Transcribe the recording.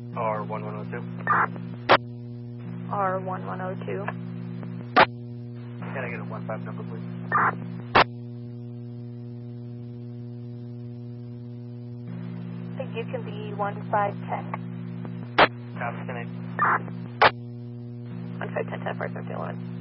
R1102. R1102. Can I get a 15 number, please? You can be 1510. Copy, 10-8. 1510 for 11.